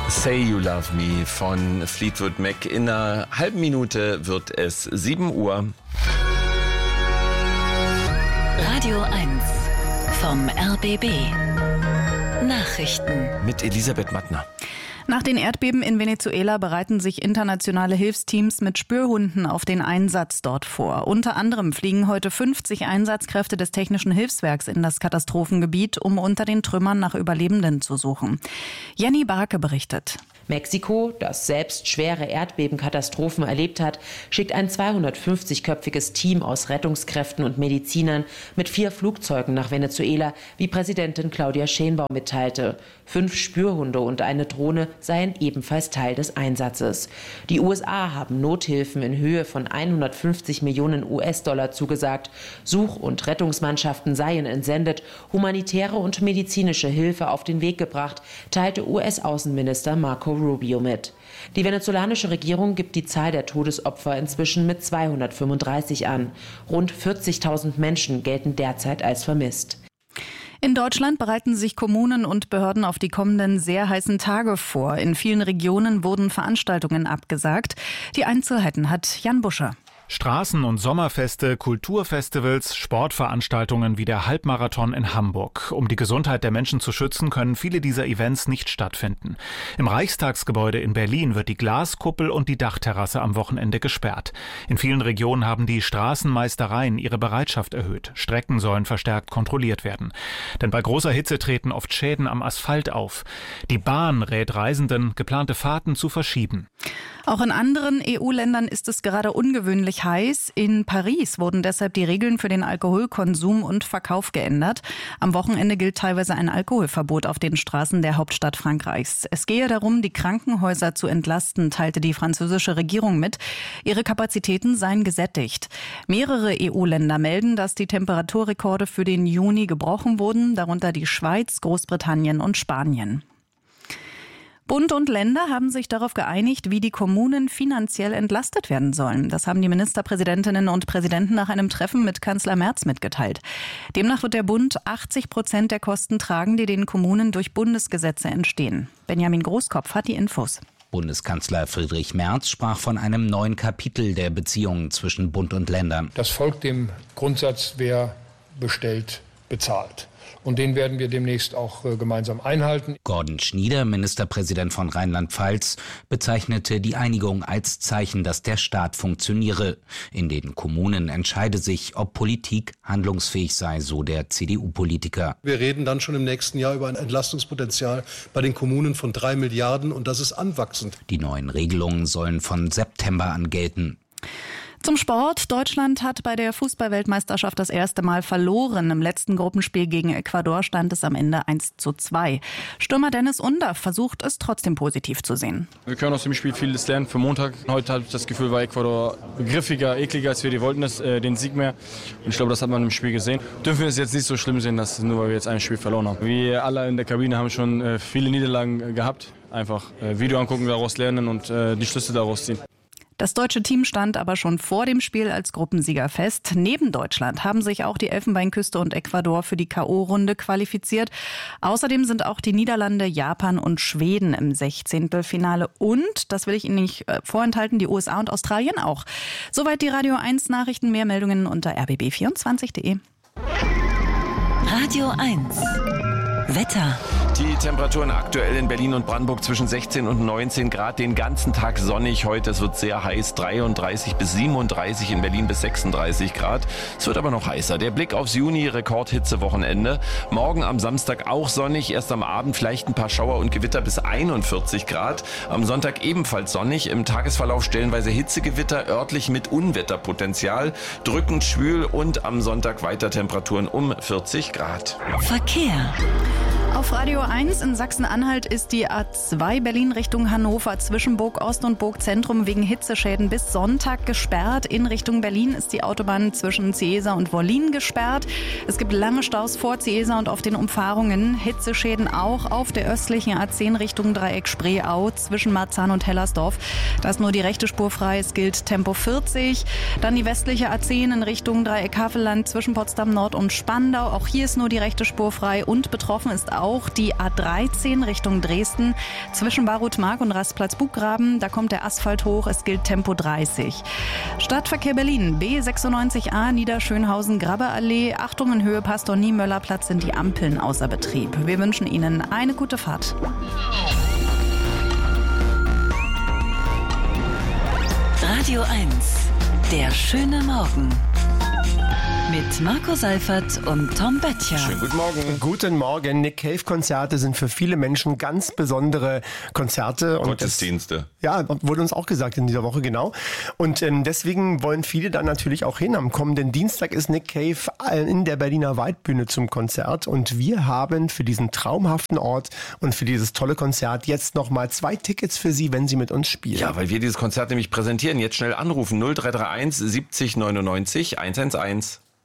Say You Love Me von Fleetwood Mac. In einer halben Minute wird es 7 Uhr. Radio 1 vom RBB. Nachrichten. Mit Elisabeth Mattner. Nach den Erdbeben in Venezuela bereiten sich internationale Hilfsteams mit Spürhunden auf den Einsatz dort vor. Unter anderem fliegen heute 50 Einsatzkräfte des Technischen Hilfswerks in das Katastrophengebiet, um unter den Trümmern nach Überlebenden zu suchen. Jenny Barke berichtet. Mexiko, das selbst schwere Erdbebenkatastrophen erlebt hat, schickt ein 250-köpfiges Team aus Rettungskräften und Medizinern mit 4 Flugzeugen nach Venezuela, wie Präsidentin Claudia Sheinbaum mitteilte. 5 Spürhunde und eine Drohne seien ebenfalls Teil des Einsatzes. Die USA haben Nothilfen in Höhe von 150 Millionen US-Dollar zugesagt. Such- und Rettungsmannschaften seien entsendet, humanitäre und medizinische Hilfe auf den Weg gebracht, teilte US-Außenminister Marco Rubio mit. Die venezolanische Regierung gibt die Zahl der Todesopfer inzwischen mit 235 an. Rund 40.000 Menschen gelten derzeit als vermisst. In Deutschland bereiten sich Kommunen und Behörden auf die kommenden sehr heißen Tage vor. In vielen Regionen wurden Veranstaltungen abgesagt. Die Einzelheiten hat Jan Buscher. Straßen- und Sommerfeste, Kulturfestivals, Sportveranstaltungen wie der Halbmarathon in Hamburg. Um die Gesundheit der Menschen zu schützen, können viele dieser Events nicht stattfinden. Im Reichstagsgebäude in Berlin wird die Glaskuppel und die Dachterrasse am Wochenende gesperrt. In vielen Regionen haben die Straßenmeistereien ihre Bereitschaft erhöht. Strecken sollen verstärkt kontrolliert werden. Denn bei großer Hitze treten oft Schäden am Asphalt auf. Die Bahn rät Reisenden, geplante Fahrten zu verschieben. Auch in anderen EU-Ländern ist es gerade ungewöhnlich heiß. In Paris wurden deshalb die Regeln für den Alkoholkonsum und Verkauf geändert. Am Wochenende gilt teilweise ein Alkoholverbot auf den Straßen der Hauptstadt Frankreichs. Es gehe darum, die Krankenhäuser zu entlasten, teilte die französische Regierung mit. Ihre Kapazitäten seien gesättigt. Mehrere EU-Länder melden, dass die Temperaturrekorde für den Juni gebrochen wurden, darunter die Schweiz, Großbritannien und Spanien. Bund und Länder haben sich darauf geeinigt, wie die Kommunen finanziell entlastet werden sollen. Das haben die Ministerpräsidentinnen und Präsidenten nach einem Treffen mit Kanzler Merz mitgeteilt. Demnach wird der Bund 80% der Kosten tragen, die den Kommunen durch Bundesgesetze entstehen. Benjamin Großkopf hat die Infos. Bundeskanzler Friedrich Merz sprach von einem neuen Kapitel der Beziehungen zwischen Bund und Ländern. Das folgt dem Grundsatz, wer bestellt, bezahlt. Und den werden wir demnächst auch gemeinsam einhalten. Gordon Schnieder, Ministerpräsident von Rheinland-Pfalz, bezeichnete die Einigung als Zeichen, dass der Staat funktioniere. In den Kommunen entscheide sich, ob Politik handlungsfähig sei, so der CDU-Politiker. Wir reden dann schon im nächsten Jahr über ein Entlastungspotenzial bei den Kommunen von 3 Milliarden und das ist anwachsend. Die neuen Regelungen sollen von September an gelten. Zum Sport. Deutschland hat bei der Fußball-Weltmeisterschaft das erste Mal verloren. Im letzten Gruppenspiel gegen Ecuador stand es am Ende 1:2. Stürmer Dennis Undaff versucht es trotzdem positiv zu sehen. Wir können aus dem Spiel vieles lernen für Montag. Heute habe ich das Gefühl, war Ecuador griffiger, ekliger, als wir die wollten, den Sieg mehr. Und ich glaube, das hat man im Spiel gesehen. Dürfen wir es jetzt nicht so schlimm sehen, dass nur weil wir jetzt ein Spiel verloren haben. Wir alle in der Kabine haben schon viele Niederlagen gehabt. Einfach Video angucken, daraus lernen und die Schlüsse daraus ziehen. Das deutsche Team stand aber schon vor dem Spiel als Gruppensieger fest. Neben Deutschland haben sich auch die Elfenbeinküste und Ecuador für die K.O.-Runde qualifiziert. Außerdem sind auch die Niederlande, Japan und Schweden im 16. Finale. Und, das will ich Ihnen nicht vorenthalten, die USA und Australien auch. Soweit die Radio 1 Nachrichten. Mehr Meldungen unter rbb24.de. Radio 1. Wetter. Die Temperaturen aktuell in Berlin und Brandenburg zwischen 16 und 19 Grad, den ganzen Tag sonnig. Heute es wird sehr heiß, 33 bis 37, in Berlin bis 36 Grad. Es wird aber noch heißer. Der Blick aufs Juni, Rekordhitzewochenende. Morgen am Samstag auch sonnig, erst am Abend vielleicht ein paar Schauer und Gewitter bis 41 Grad. Am Sonntag ebenfalls sonnig, im Tagesverlauf stellenweise Hitzegewitter, örtlich mit Unwetterpotenzial, drückend schwül und am Sonntag weiter Temperaturen um 40 Grad. Verkehr. Auf Radio 1 in Sachsen-Anhalt ist die A2 Berlin Richtung Hannover zwischen Burg Ost und Burg Zentrum wegen Hitzeschäden bis Sonntag gesperrt. In Richtung Berlin ist die Autobahn zwischen Ciesa und Wollin gesperrt. Es gibt lange Staus vor Ciesa und auf den Umfahrungen. Hitzeschäden auch auf der östlichen A10 Richtung Dreieck Spreeau zwischen Marzahn und Hellersdorf. Da ist nur die rechte Spur frei. Es gilt Tempo 40. Dann die westliche A10 in Richtung Dreieck Havelland zwischen Potsdam Nord und Spandau. Auch hier ist nur die rechte Spur frei und betroffen ist auch die A13 Richtung Dresden. Zwischen Barut-Mark und Rastplatz Buchgraben, da kommt der Asphalt hoch, es gilt Tempo 30. Stadtverkehr Berlin, B96a Niederschönhausen-Grabbeallee. Achtung, in Höhe Pastor-Niemöller-Platz sind die Ampeln außer Betrieb. Wir wünschen Ihnen eine gute Fahrt. Radio 1, der schöne Morgen. Mit Marco Seifert und Tom Böttcher. Schönen guten Morgen. Guten Morgen. Nick Cave-Konzerte sind für viele Menschen ganz besondere Konzerte. Und Gottesdienste. Ja, wurde uns auch gesagt in dieser Woche, genau. Und deswegen wollen viele dann natürlich auch hin. Am kommenden Dienstag ist Nick Cave in der Berliner Waldbühne zum Konzert. Und wir haben für diesen traumhaften Ort und für dieses tolle Konzert jetzt nochmal 2 Tickets für Sie, wenn Sie mit uns spielen. Ja, weil wir dieses Konzert nämlich präsentieren. Jetzt schnell anrufen. 0331 70 99 111.